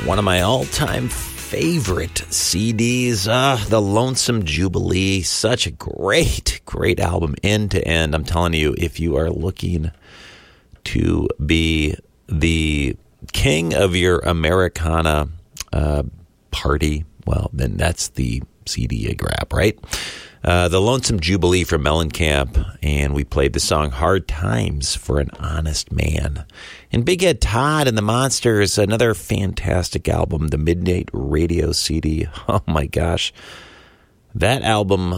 One of my all-time favorite CDs, The Lonesome Jubilee. Such a great album, end to end. I'm telling you, if you are looking to be the king of your Americana party, well, then that's the CD you grab, right? The Lonesome Jubilee from Mellencamp, and we played the song Hard Times for an Honest Man. And Big Head Todd and the Monsters, another fantastic album, the Midnight Radio CD. Oh my gosh. That album,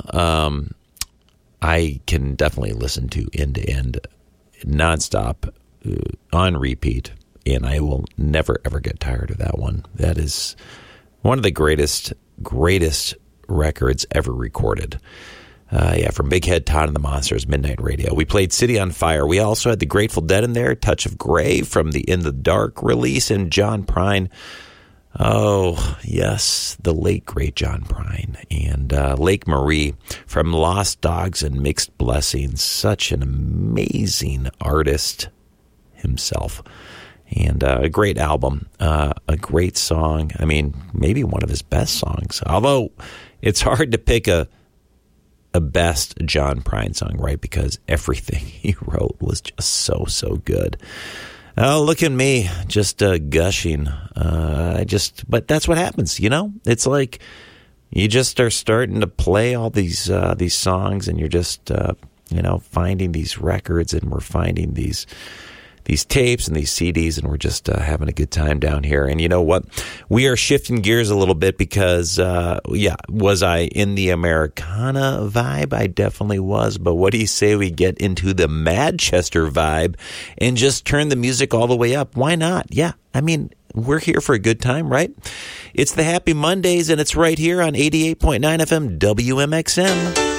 I can definitely listen to end to end, nonstop, on repeat, and I will never ever get tired of that one. That is one of the greatest records ever recorded. From Big Head Todd and the Monsters, Midnight Radio. We played City on Fire. We also had the Grateful Dead in there, Touch of Grey from the In the Dark release, and John Prine. Oh, yes, the late, great John Prine. And Lake Marie from Lost Dogs and Mixed Blessings. Such an amazing artist himself. And a great album, a great song. I mean, maybe one of his best songs. Although it's hard to pick a best John Prine song, right? Because everything he wrote was just so good. Oh, look at me, just gushing. But that's what happens, you know? It's like you just are starting to play all these songs, and you're just, finding these records, and we're finding these tapes and these CDs, and we're just having a good time down here. And you know what? We are shifting gears a little bit because, was I in the Americana vibe? I definitely was. But what do you say we get into the Manchester vibe and just turn the music all the way up? Why not? Yeah, I mean, we're here for a good time, right? It's the Happy Mondays, and it's right here on 88.9 FM WMXM.